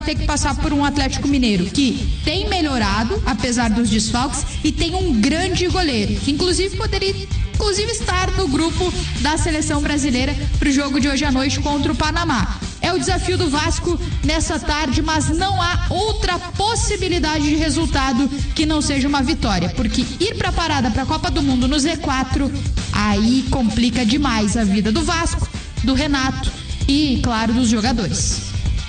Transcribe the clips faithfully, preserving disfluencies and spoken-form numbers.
ter que passar por um Atlético Mineiro que tem melhorado, apesar dos desfalques, e tem um grande goleiro, que inclusive poderia inclusive estar no grupo da seleção brasileira para o jogo de hoje à noite contra o Panamá. É o desafio do Vasco nessa tarde, mas não há outra possibilidade de resultado que não seja uma vitória, porque ir para a parada para a Copa do Mundo no Z quatro, aí complica demais a vida do Vasco, do Renato e, claro, dos jogadores.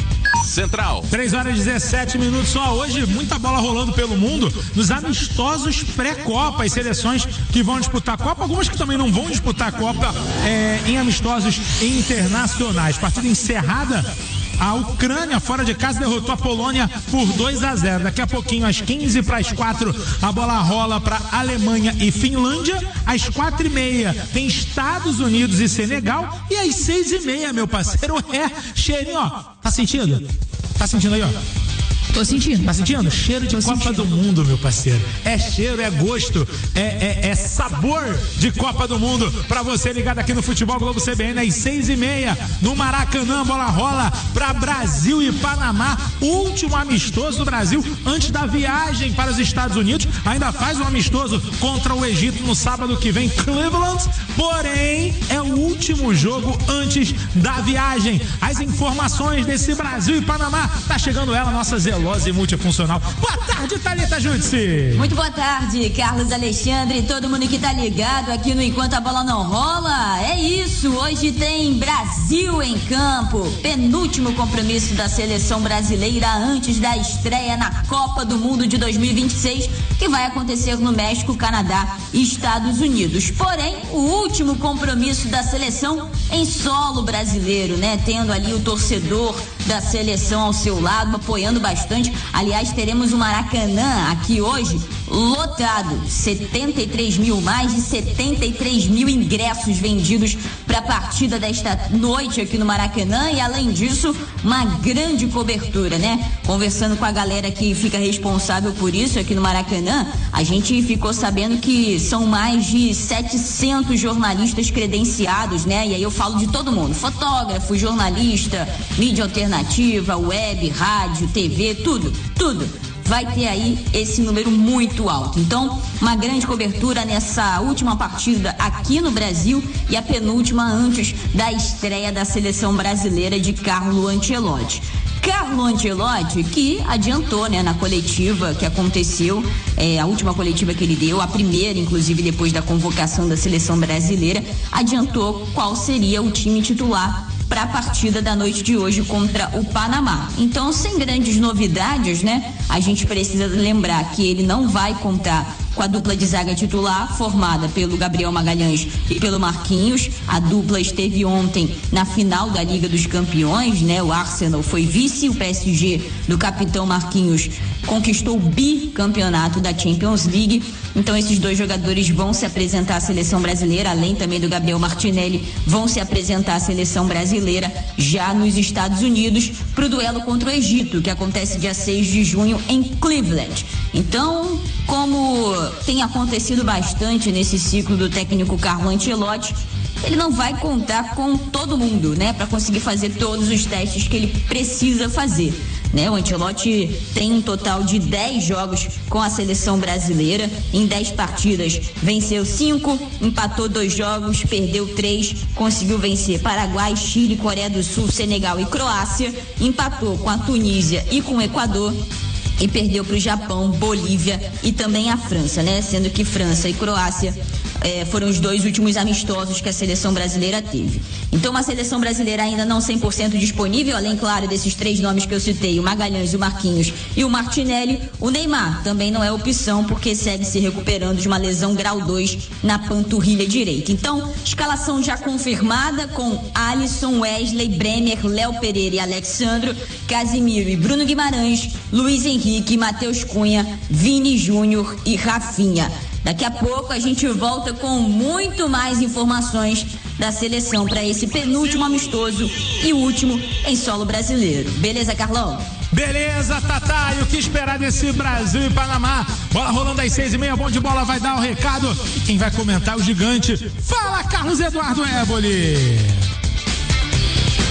Central. três horas e dezessete minutos só. Hoje, muita bola rolando pelo mundo nos amistosos pré-Copa. As seleções que vão disputar a Copa, algumas que também não vão disputar a Copa é, em amistosos internacionais. Partida encerrada. A Ucrânia, fora de casa, derrotou a Polônia por dois a zero. Daqui a pouquinho, às quinze para as quatro, a bola rola para Alemanha e Finlândia. Às quatro e meia tem Estados Unidos e Senegal. E às seis e meia, meu parceiro, é cheirinho, ó. Tá sentindo? Tá sentindo aí, ó? Tô sentindo. Tá sentindo? Cheiro de Tô Copa sentindo. do Mundo, meu parceiro. É cheiro, é gosto, é, é, é sabor de Copa do Mundo. Pra você ligado aqui no Futebol Globo C B N, às seis e meia, no Maracanã, bola rola pra Brasil e Panamá. Último amistoso do Brasil antes da viagem para os Estados Unidos. Ainda faz um amistoso contra o Egito no sábado que vem, Cleveland. Porém, é o último jogo antes da viagem. As informações desse Brasil e Panamá, tá chegando ela, nossa Zelose e multifuncional. Boa tarde, Thalita Júdice. Muito boa tarde, Carlos Alexandre e todo mundo que tá ligado aqui no Enquanto a Bola Não Rola. É isso, hoje tem Brasil em campo, penúltimo compromisso da seleção brasileira antes da estreia na Copa do Mundo de dois mil e vinte e seis, que vai acontecer no México, Canadá e Estados Unidos. Porém, o último compromisso da seleção em solo brasileiro, né? Tendo ali o torcedor da seleção ao seu lado, apoiando bastante. Aliás, teremos o Maracanã aqui hoje lotado, setenta e três mil, mais de setenta e três mil ingressos vendidos para a partida desta noite aqui no Maracanã, e além disso, uma grande cobertura, né? Conversando com a galera que fica responsável por isso aqui no Maracanã, a gente ficou sabendo que são mais de setecentos jornalistas credenciados, né? E aí eu falo de todo mundo, fotógrafo, jornalista, mídia alternativa, web, rádio, T V, tudo, tudo. Vai ter aí esse número muito alto. Então, uma grande cobertura nessa última partida aqui no Brasil e a penúltima antes da estreia da seleção brasileira de Carlo Ancelotti. Carlo Ancelotti, que adiantou, né, na coletiva que aconteceu, é, a última coletiva que ele deu, a primeira, inclusive, depois da convocação da seleção brasileira, adiantou qual seria o time titular para a partida da noite de hoje contra o Panamá. Então, sem grandes novidades, né? A gente precisa lembrar que ele não vai contar com a dupla de zaga titular formada pelo Gabriel Magalhães e pelo Marquinhos. A dupla esteve ontem na final da Liga dos Campeões, né? O Arsenal foi vice, o P S G do capitão Marquinhos conquistou o bicampeonato da Champions League. Então esses dois jogadores vão se apresentar à seleção brasileira, além também do Gabriel Martinelli, vão se apresentar à seleção brasileira já nos Estados Unidos para o duelo contra o Egito, que acontece dia seis de junho em Cleveland. Então, como tem acontecido bastante nesse ciclo do técnico Carlo Ancelotti, ele não vai contar com todo mundo, né, para conseguir fazer todos os testes que ele precisa fazer. Né, o Ancelotti tem um total de dez jogos com a seleção brasileira. Em dez partidas venceu cinco, empatou dois jogos, perdeu três, conseguiu vencer Paraguai, Chile, Coreia do Sul, Senegal e Croácia, empatou com a Tunísia e com o Equador e perdeu para o Japão, Bolívia e também a França, né? Sendo que França e Croácia eh, foram os dois últimos amistosos que a seleção brasileira teve. Então, uma seleção brasileira ainda não cem por cento disponível, além, claro, desses três nomes que eu citei, o Magalhães, o Marquinhos e o Martinelli. O Neymar também não é opção, porque segue se recuperando de uma lesão grau dois na panturrilha direita. Então, escalação já confirmada com Alisson, Wesley, Bremer, Léo Pereira e Alexandro, Casimiro e Bruno Guimarães, Luiz Henrique, Matheus Cunha, Vini Júnior e Rafinha. Daqui a pouco a gente volta com muito mais informações da seleção para esse penúltimo amistoso e último em solo brasileiro. Beleza, Carlão? Beleza, Tatá, e o que esperar desse Brasil e Panamá? Bola rolando às seis e meia, bom de bola vai dar o recado. E quem vai comentar o gigante? Fala, Carlos Eduardo Éboli.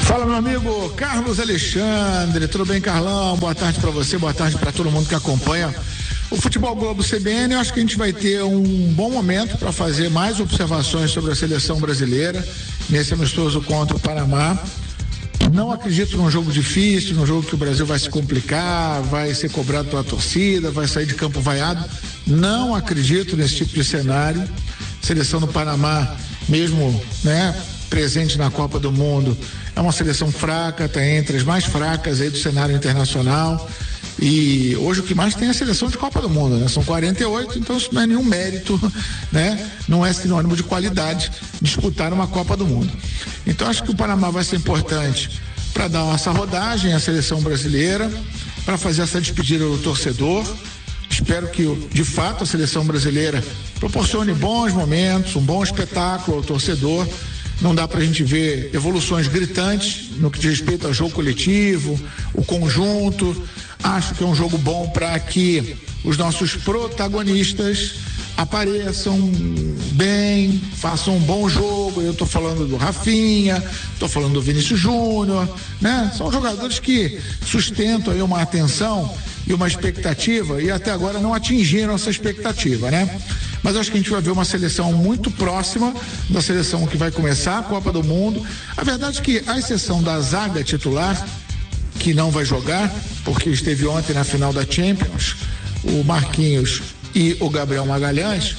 Fala, meu amigo Carlos Alexandre, tudo bem, Carlão? Boa tarde para você, boa tarde para todo mundo que acompanha o Futebol Globo C B N. Eu acho que a gente vai ter um bom momento para fazer mais observações sobre a seleção brasileira nesse amistoso contra o Panamá. Não acredito num jogo difícil, num jogo que o Brasil vai se complicar, vai ser cobrado pela torcida, vai sair de campo vaiado. Não acredito nesse tipo de cenário. A seleção do Panamá, mesmo, né, presente na Copa do Mundo, é uma seleção fraca, está entre as mais fracas aí do cenário internacional. E hoje o que mais tem é a seleção de Copa do Mundo, né? São quarenta e oito, então isso não é nenhum mérito, né? Não é sinônimo de qualidade disputar uma Copa do Mundo. Então acho que o Panamá vai ser importante para dar essa rodagem à seleção brasileira, para fazer essa despedida do torcedor. Espero que, de fato, a seleção brasileira proporcione bons momentos, um bom espetáculo ao torcedor. Não dá pra gente ver evoluções gritantes no que diz respeito ao jogo coletivo, o conjunto. Acho que é um jogo bom para que os nossos protagonistas apareçam bem, façam um bom jogo. Eu tô falando do Rafinha, tô falando do Vinícius Júnior, né? São jogadores que sustentam aí uma atenção e uma expectativa e até agora não atingiram essa expectativa, né? Mas acho que a gente vai ver uma seleção muito próxima da seleção que vai começar a Copa do Mundo. A verdade é que, à exceção da zaga titular, que não vai jogar, porque esteve ontem na final da Champions, o Marquinhos e o Gabriel Magalhães,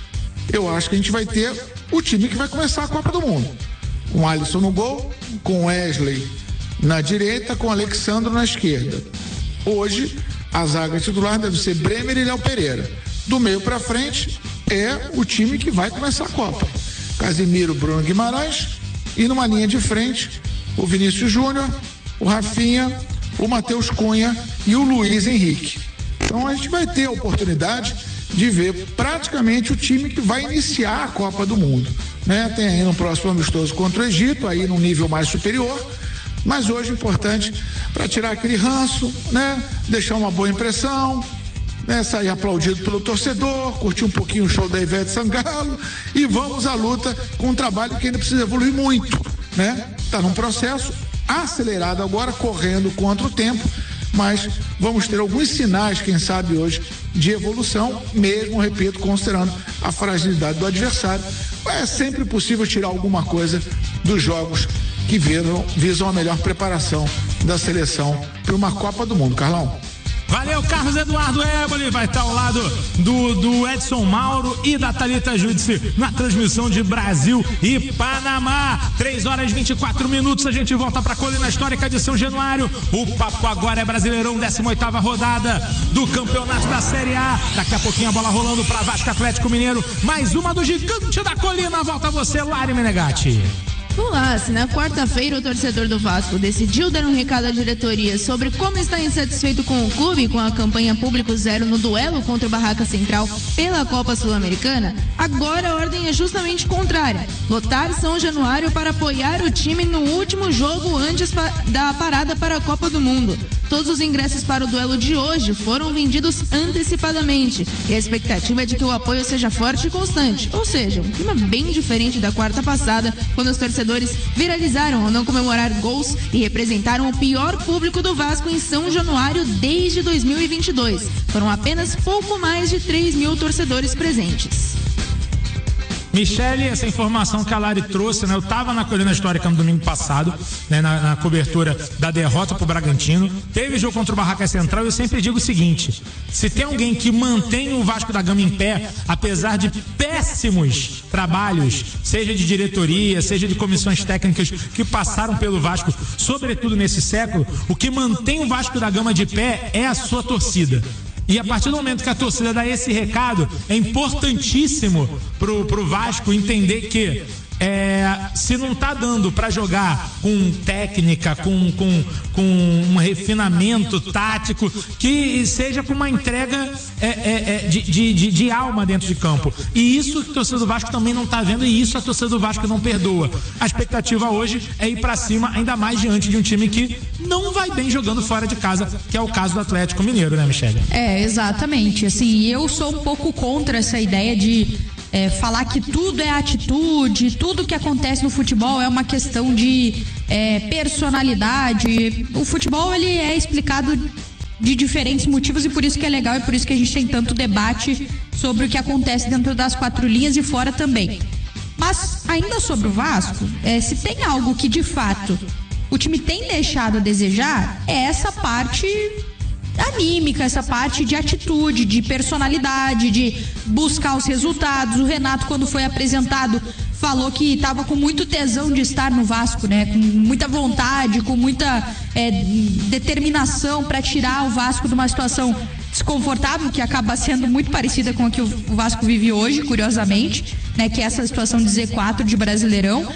eu acho que a gente vai ter o time que vai começar a Copa do Mundo. Com o Alisson no gol, com o Wesley na direita, com o Alexandre na esquerda. Hoje, a zaga titular deve ser Bremer e Léo Pereira. Do meio para frente é o time que vai começar a Copa. Casimiro, Bruno Guimarães e numa linha de frente o Vinícius Júnior, o Rafinha, o Matheus Cunha e o Luiz Henrique. Então a gente vai ter a oportunidade de ver praticamente o time que vai iniciar a Copa do Mundo, né? Tem aí no próximo amistoso contra o Egito, aí num nível mais superior, mas hoje importante para tirar aquele ranço, né? Deixar uma boa impressão, né, sair aplaudido pelo torcedor, curtir um pouquinho o show da Ivete Sangalo e vamos à luta com um trabalho que ainda precisa evoluir muito, né? Tá num processo acelerado agora, correndo contra o tempo, mas vamos ter alguns sinais, quem sabe hoje, de evolução, mesmo, repito, considerando a fragilidade do adversário. É sempre possível tirar alguma coisa dos jogos que visam, visam a melhor preparação da seleção para uma Copa do Mundo. Carlão. Valeu, Carlos Eduardo Éboli, vai estar ao lado do, do Edson Mauro e da Thalita Júdice na transmissão de Brasil e Panamá. três horas e vinte e quatro minutos, a gente volta para a Colina Histórica de São Januário. O papo agora é Brasileirão, décima oitava rodada do campeonato da Série A. Daqui a pouquinho a bola rolando para Vasco Atlético Mineiro. Mais uma do Gigante da Colina. Volta você, Lari Menegatti. Vamos lá, se na quarta-feira o torcedor do Vasco decidiu dar um recado à diretoria sobre como está insatisfeito com o clube com a campanha Público Zero no duelo contra o Barraca Central pela Copa Sul-Americana, agora a ordem é justamente contrária: lotar São Januário para apoiar o time no último jogo antes da parada para a Copa do Mundo. Todos os ingressos para o duelo de hoje foram vendidos antecipadamente e a expectativa é de que o apoio seja forte e constante, ou seja, um clima bem diferente da quarta passada, quando os torcedores viralizaram ao não comemorar gols e representaram o pior público do Vasco em São Januário desde dois mil e vinte e dois. Foram apenas pouco mais de três mil torcedores presentes. Michele, essa informação que a Lari trouxe, né? Eu estava na Colina Histórica no domingo passado, né? Na, na cobertura da derrota pro Bragantino. Teve jogo contra o Barraca Central e eu sempre digo o seguinte: se tem alguém que mantém o Vasco da Gama em pé, apesar de péssimos trabalhos, seja de diretoria, seja de comissões técnicas que passaram pelo Vasco, sobretudo nesse século, o que mantém o Vasco da Gama de pé é a sua torcida. E a partir do momento que a torcida dá esse recado, é importantíssimo pro, pro Vasco entender que é, se não tá dando para jogar com técnica, com, com, com um refinamento tático, que seja com uma entrega é, é, é, de, de, de, de alma dentro de campo. E isso a torcida do Vasco também não tá vendo, e isso a torcida do Vasco não perdoa. A expectativa hoje é ir para cima, ainda mais diante de um time que não vai bem jogando fora de casa, que é o caso do Atlético Mineiro, né, Michele? É, exatamente. Assim, eu sou um pouco contra essa ideia de é, falar que tudo é atitude, tudo que acontece no futebol é uma questão de é, personalidade. O futebol, ele é explicado de diferentes motivos e por isso que é legal e por isso que a gente tem tanto debate sobre o que acontece dentro das quatro linhas e fora também. Mas ainda sobre o Vasco, é, se tem algo que de fato o time tem deixado a desejar, é essa parte anímica, essa parte de atitude, de personalidade, de buscar os resultados. O Renato, quando foi apresentado, falou que estava com muito tesão de estar no Vasco, né? Com muita vontade, com muita é, determinação para tirar o Vasco de uma situação desconfortável, que acaba sendo muito parecida com a que o Vasco vive hoje, curiosamente, né? Que é essa situação de Z quatro de Brasileirão.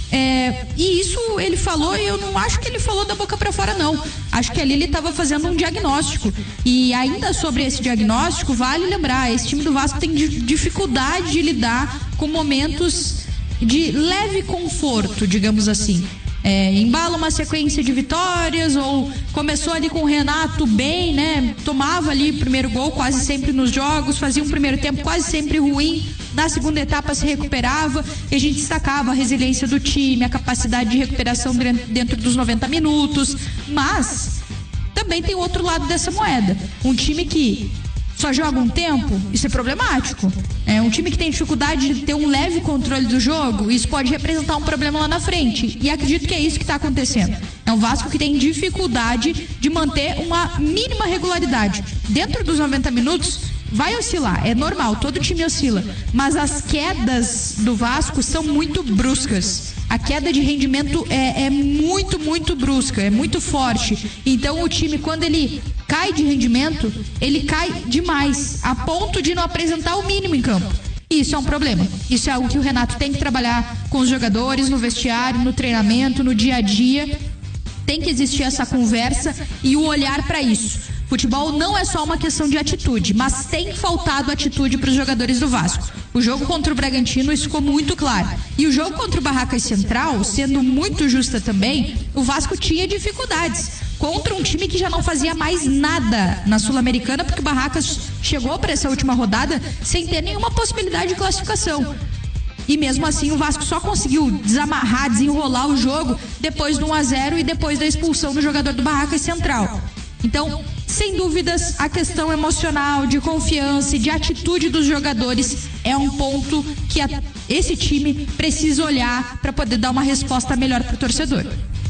É, e isso ele falou, e eu não acho que ele falou da boca para fora, não. Acho que ali ele estava fazendo um diagnóstico. E ainda sobre esse diagnóstico, vale lembrar, esse time do Vasco tem dificuldade de lidar com momentos de leve conforto, digamos assim. É, embala uma sequência de vitórias, ou começou ali com o Renato bem, né? Tomava ali o primeiro gol quase sempre nos jogos, fazia um primeiro tempo quase sempre ruim, na segunda etapa se recuperava e a gente destacava a resiliência do time, a capacidade de recuperação dentro dos noventa minutos, mas também tem o outro lado dessa moeda, um time que só joga um tempo, isso é problemático. É um time que tem dificuldade de ter um leve controle do jogo, isso pode representar um problema lá na frente. E acredito que é isso que está acontecendo. É um Vasco que tem dificuldade de manter uma mínima regularidade. Dentro dos noventa minutos, vai oscilar, é normal, todo time oscila. Mas as quedas do Vasco são muito bruscas. A queda de rendimento é, é muito, muito brusca, é muito forte. Então o time, quando ele cai de rendimento, ele cai demais, a ponto de não apresentar o mínimo em campo. E isso é um problema. Isso é algo que o Renato tem que trabalhar com os jogadores, no vestiário, no treinamento, no dia a dia. Tem que existir essa conversa e o olhar para isso. Futebol não é só uma questão de atitude, mas tem faltado atitude para os jogadores do Vasco. O jogo contra o Bragantino, isso ficou muito claro. E o jogo contra o Barracas Central, sendo muito justa também, o Vasco tinha dificuldades contra um time que já não fazia mais nada na Sul-Americana, porque o Barracas chegou para essa última rodada sem ter nenhuma possibilidade de classificação. E mesmo assim o Vasco só conseguiu desamarrar, desenrolar o jogo depois do um a zero e depois da expulsão do jogador do Barracas Central. Então, sem dúvidas, a questão emocional, de confiança e de atitude dos jogadores é um ponto que a, esse time precisa olhar para poder dar uma resposta melhor para o torcedor.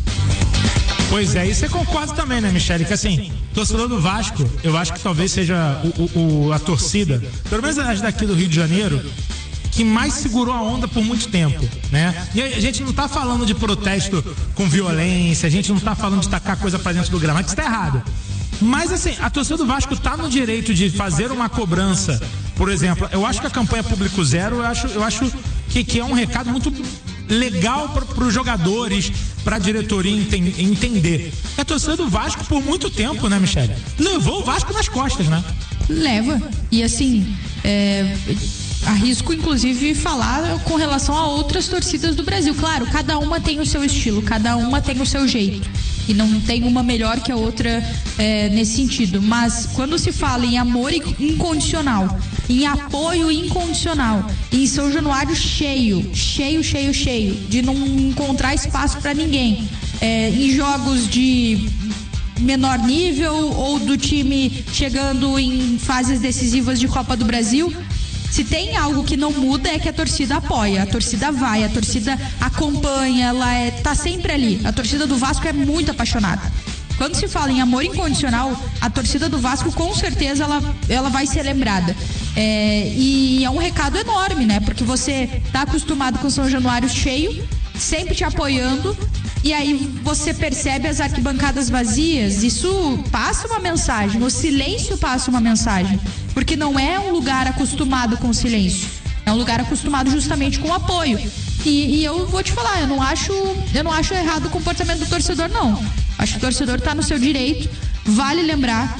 Pois é, e você concorda também, né, Michele? Que assim, torcedor do Vasco, eu acho que talvez seja o, o, o, a torcida, pelo menos as daqui do Rio de Janeiro, que mais segurou a onda por muito tempo, né? E a gente não tá falando de protesto com violência, a gente não tá falando de tacar coisa pra dentro do gramado, isso tá errado. Mas assim, a torcida do Vasco tá no direito de fazer uma cobrança. Por exemplo, eu acho que a campanha Público Zero, eu acho, eu acho que, que é um recado muito legal para os jogadores, para a diretoria enten, entender. A torcida do Vasco, por muito tempo, né, Michele? Levou o Vasco nas costas, né? Leva. E assim, é... arrisco, inclusive, falar com relação a outras torcidas do Brasil. Claro, cada uma tem o seu estilo, cada uma tem o seu jeito. E não tem uma melhor que a outra é, nesse sentido. Mas quando se fala em amor incondicional, em apoio incondicional, em São Januário cheio, cheio, cheio, cheio, de não encontrar espaço para ninguém, é, em jogos de menor nível ou do time chegando em fases decisivas de Copa do Brasil, se tem algo que não muda é que a torcida apoia, a torcida vai, a torcida acompanha, ela é, tá sempre ali. A torcida do Vasco é muito apaixonada. Quando se fala em amor incondicional, a torcida do Vasco com certeza ela, ela vai ser lembrada. É, e é um recado enorme, né? Porque você tá acostumado com São Januário cheio, sempre te apoiando, e aí você percebe as arquibancadas vazias. Isso passa uma mensagem, o silêncio passa uma mensagem, porque não é um lugar acostumado com silêncio, é um lugar acostumado justamente com apoio. E, e eu vou te falar, eu não acho, eu não acho errado o comportamento do torcedor, não. Acho que o torcedor está no seu direito. Vale lembrar,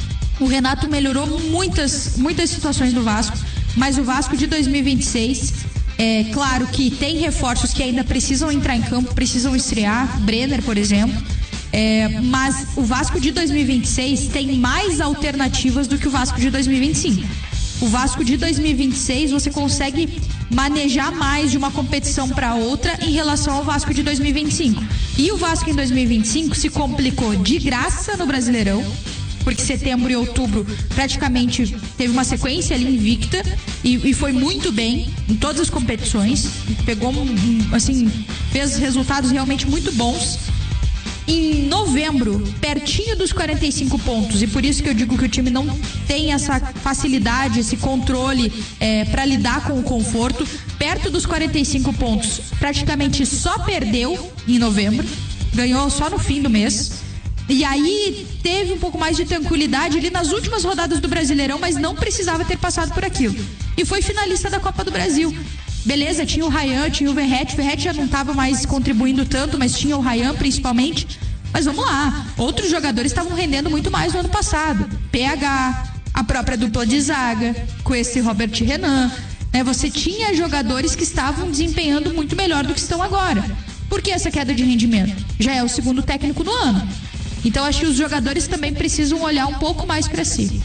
o Renato melhorou muitas, muitas situações do Vasco, mas o Vasco de dois mil e vinte e seis, é claro que tem reforços que ainda precisam entrar em campo, precisam estrear, Brenner, por exemplo, é, mas o Vasco de dois mil e vinte e seis tem mais alternativas do que o Vasco de dois mil e vinte e cinco. o Vasco de dois mil e vinte e seis você consegue manejar mais de uma competição para outra em relação ao Vasco de dois mil e vinte e cinco. E o Vasco em dois mil e vinte e cinco se complicou de graça no Brasileirão, porque setembro e outubro praticamente teve uma sequência ali invicta e, e foi muito bem em todas as competições, pegou um, um, assim, fez resultados realmente muito bons. Em novembro, pertinho dos quarenta e cinco pontos, e por isso que eu digo que o time não tem essa facilidade, esse controle é, para lidar com o conforto, perto dos quarenta e cinco pontos, praticamente só perdeu em novembro, ganhou só no fim do mês. E aí teve um pouco mais de tranquilidade ali nas últimas rodadas do Brasileirão, mas não precisava ter passado por aquilo. E foi finalista da Copa do Brasil. Beleza, tinha o Ryan, tinha o Verratti. O Verratti já não estava mais contribuindo tanto, mas tinha o Ryan principalmente. Mas vamos lá, outros jogadores estavam rendendo muito mais no ano passado. P H, a própria dupla de zaga, com esse Robert Renan. Né? Você tinha jogadores que estavam desempenhando muito melhor do que estão agora. Por que essa queda de rendimento? Já é o segundo técnico no ano. Então acho que os jogadores também precisam olhar um pouco mais para si.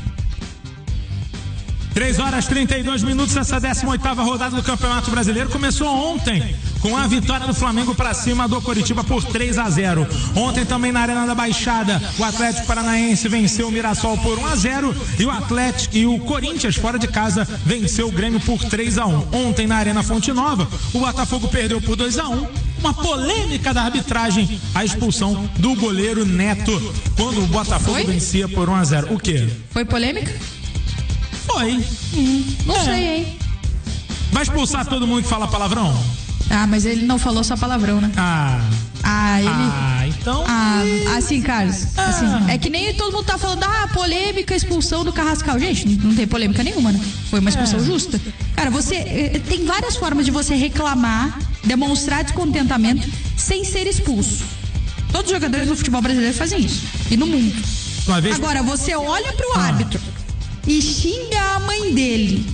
três horas e trinta e dois minutos, essa décima oitava rodada do Campeonato Brasileiro começou ontem com a vitória do Flamengo para cima do Coritiba por três a zero. Ontem também na Arena da Baixada, o Atlético Paranaense venceu o Mirassol por um a zero e o Atlético e o Corinthians fora de casa venceu o Grêmio por três a um. Ontem na Arena Fonte Nova, o Botafogo perdeu por dois a um. Uma polêmica da arbitragem, a expulsão do goleiro Neto quando o Botafogo Foi? vencia por um a zero. O quê? Foi polêmica? Foi. Hum, não é. sei, hein? Vai expulsar todo mundo que fala palavrão? Ah, mas ele não falou só palavrão, né? Ah. Ah, ele... Ah, então... Ah, assim, Carlos, ah. assim, é que nem todo mundo tá falando, ah, polêmica, expulsão do Carrascal. Gente, não tem polêmica nenhuma, né? Foi uma expulsão é. justa. Cara, você... Tem várias formas de você reclamar, demonstrar descontentamento sem ser expulso. Todos os jogadores do futebol brasileiro fazem isso. E no mundo. Uma vez... Agora, você olha pro ah. árbitro e xinga a mãe dele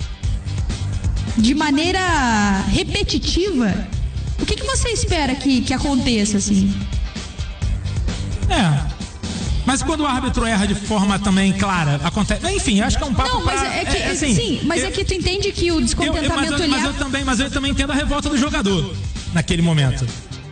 de maneira repetitiva, o que, que você espera que, que aconteça, assim? É. Mas quando o árbitro erra de forma também clara, acontece. Enfim, acho que é um papo. Não, mas pra, é que. É, assim, sim, mas eu, é que tu entende que o descontentamento eu, eu, mas, eu, mas eu também, mas eu também entendo a revolta do jogador naquele momento.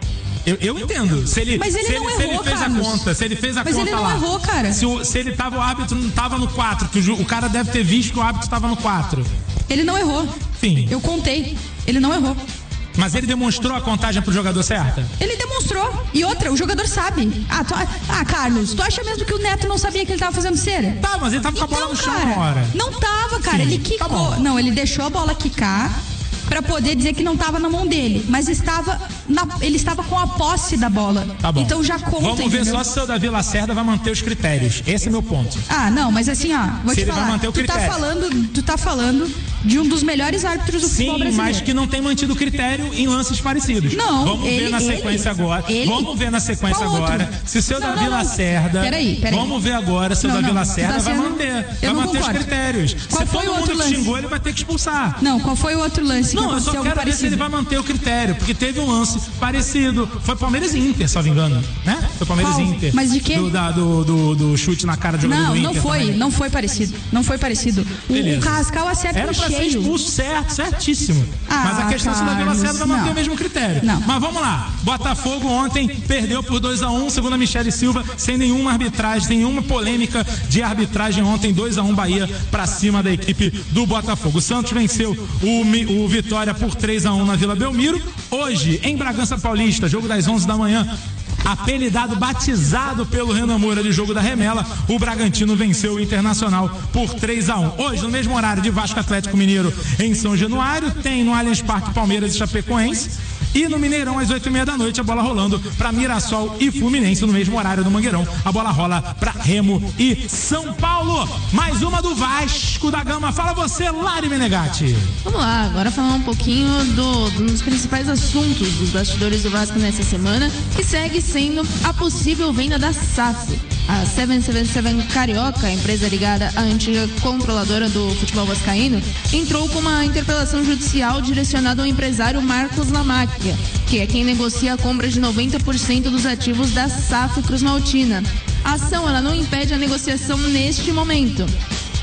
Eu, eu entendo. Se ele, mas ele se não ele, errou, se ele fez Carlos. a conta, se ele fez a mas conta ele não lá. Errou, cara. Se, o, se ele tava, o árbitro não tava no quatro, que o, o cara deve ter visto que o árbitro estava no quatro. Ele não errou. Sim. Eu contei. Ele não errou. Mas ele demonstrou a contagem pro jogador certa? Ele demonstrou. E outra, o jogador sabe. Ah, tu, ah, Carlos, tu acha mesmo que o Neto não sabia que ele tava fazendo cera? Tá, mas ele tava com a então, bola no chão cara, na hora. Não tava, cara. Sim, ele quicou. Tá não, ele deixou a bola quicar pra poder dizer que não tava na mão dele. Mas estava na, ele estava com a posse da bola. Tá bom. Então já conta. Vamos ver entendeu? só se o seu Davi Lacerda vai manter os critérios. Esse é meu ponto. Ah, não, mas assim, ó, vou se te ele falar. Vai manter o tu critério. tá falando, tu tá falando de um dos melhores árbitros do Sim, futebol brasileiro. mas que não tem mantido o critério em lances parecidos. Não, Vamos ele, ver na sequência ele, agora. Ele, vamos ver na sequência Qual agora. outro? Se o seu não, Davi não, não. Lacerda. Peraí, peraí. Vamos ver agora se o não, Davi não, Lacerda tá vai sendo... manter. Eu vai não manter concordo. os critérios. Qual se foi todo o outro mundo lance? que xingou, ele vai ter que expulsar. Não, qual foi o outro lance Não, que eu só aconteceu quero ver parecido? se ele vai manter o critério, porque teve um lance parecido. Foi Palmeiras e Inter, se eu não me engano, né? Foi Palmeiras Qual? e Inter. Mas de quê? Do, da, do, do, do chute na cara do jogador Não, do Inter. não foi, também. não foi parecido. Não foi parecido. O, o Carrascal acerta Era no pra ser cheio. expulso, certo, certíssimo. Ah, Mas a questão é se o Davi Carlos, Lacerda vai manter não. o mesmo critério. Não. Mas vamos lá. Botafogo ontem perdeu por dois a um, segundo a Michele Silva, sem nenhuma arbitragem, nenhuma polêmica de arbitragem ontem, dois a um Bahia pra cima da equipe do Botafogo. O Santos venceu o, o Vitória por três a um na Vila Belmiro. Hoje, em Bragança Paulista, jogo das onze da manhã, apelidado, batizado pelo Renan Moura de jogo da remela, o Bragantino venceu o Internacional por três a um. Hoje, no mesmo horário de Vasco Atlético Mineiro em São Januário, tem no Allianz Parque Palmeiras e Chapecoense. E no Mineirão, às oito e meia da noite, a bola rolando para Mirassol e Fluminense. No mesmo horário do Mangueirão, a bola rola para Remo e São Paulo. Mais uma do Vasco da Gama. Fala você, Lari Menegatti. Vamos lá, agora falar um pouquinho do, dos principais assuntos dos bastidores do Vasco nessa semana, que segue sendo a possível venda da S A F. A sete sete sete Carioca, empresa ligada à antiga controladora do futebol vascaíno, entrou com uma interpelação judicial direcionada ao empresário Marcos Lamacchia, que é quem negocia a compra de noventa por cento dos ativos da S A F Cruz Maltina. A ação ela não impede a negociação neste momento.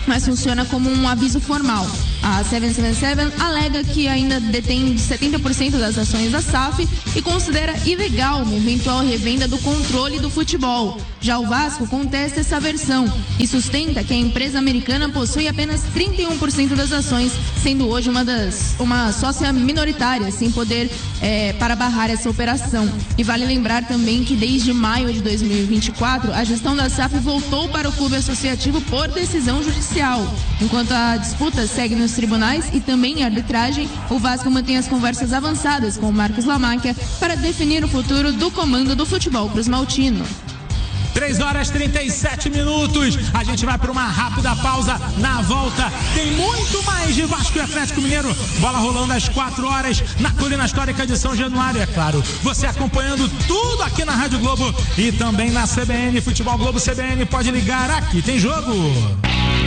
mas funciona como um aviso formal. A sete sete sete alega que ainda detém setenta por cento das ações da S A F e considera ilegal uma eventual revenda do controle do futebol. Já o Vasco contesta essa versão e sustenta que a empresa americana possui apenas trinta e um por cento das ações, sendo hoje uma das uma sócia minoritária, sem poder é, para barrar essa operação. E vale lembrar também que desde maio de dois mil e vinte e quatro, a gestão da S A F voltou para o clube associativo por decisão judicial. Enquanto a disputa segue nos tribunais e também em arbitragem, o Vasco mantém as conversas avançadas com o Marcos Lamáquia para definir o futuro do comando do futebol cruzmaltino. três horas e trinta e sete minutos. A gente vai para uma rápida pausa. Na volta tem muito mais de Vasco e Atlético Mineiro. Bola rolando às quatro horas na Colina Histórica de São Januário, é claro. Você acompanhando tudo aqui na Rádio Globo e também na C B N. Futebol Globo C B N. Pode ligar, aqui tem jogo.